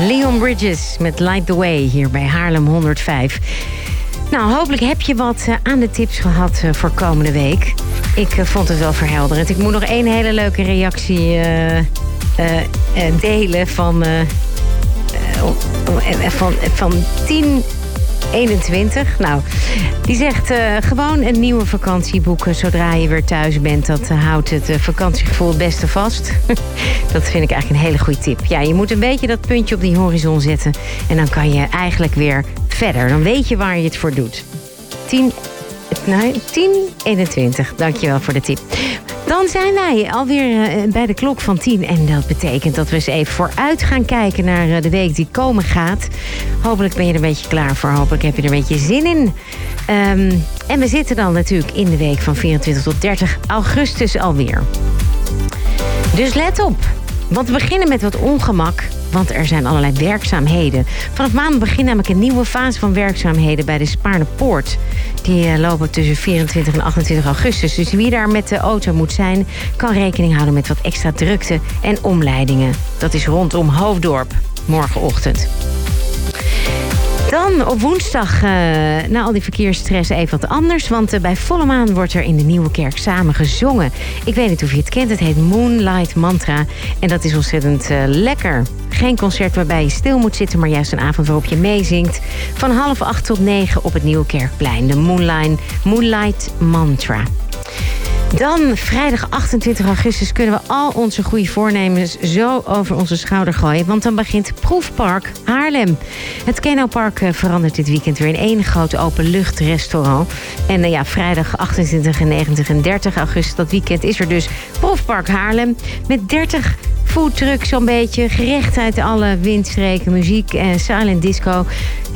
Leon Bridges met Light the Way hier bij Haarlem 105. Nou, hopelijk heb je wat aan de tips gehad voor komende week. Ik vond het wel verhelderend. Ik moet nog één hele leuke reactie delen van 1021. Nou, die zegt gewoon een nieuwe vakantie boeken zodra je weer thuis bent. Dat houdt het vakantiegevoel het beste vast. Dat vind ik eigenlijk een hele goede tip. Ja, je moet een beetje dat puntje op die horizon zetten. En dan kan je eigenlijk weer verder. Dan weet je waar je het voor doet. 1021. Dankjewel voor de tip. Dan zijn wij alweer bij de klok van 10. En dat betekent dat we eens even vooruit gaan kijken naar de week die komen gaat. Hopelijk ben je er een beetje klaar voor. Hopelijk heb je er een beetje zin in. En we zitten dan natuurlijk in de week van 24 tot 30 augustus alweer. Dus let op. Want we beginnen met wat ongemak. Want er zijn allerlei werkzaamheden. Vanaf maandag begint namelijk een nieuwe fase van werkzaamheden bij de Spaarnepoort. Die lopen tussen 24 en 28 augustus. Dus wie daar met de auto moet zijn, kan rekening houden met wat extra drukte en omleidingen. Dat is rondom Hoofddorp, morgenochtend. Dan op woensdag, na al die verkeersstress, even wat anders. Want bij volle maan wordt er in de Nieuwe Kerk samen gezongen. Ik weet niet of je het kent, het heet Moonlight Mantra. En dat is ontzettend lekker. Geen concert waarbij je stil moet zitten, maar juist een avond waarop je meezingt. Van 7:30 tot 9 op het Nieuwe Kerkplein. De Moonlight Mantra. Dan vrijdag 28 augustus kunnen we al onze goede voornemens zo over onze schouder gooien. Want dan begint Proefpark Haarlem. Het Kenopark verandert dit weekend weer in één groot openluchtrestaurant. En vrijdag 28 en 29 en 30 augustus, dat weekend, is er dus Proefpark Haarlem. Met 30 foodtrucks zo'n beetje, gerecht uit alle windstreken, muziek en silent disco.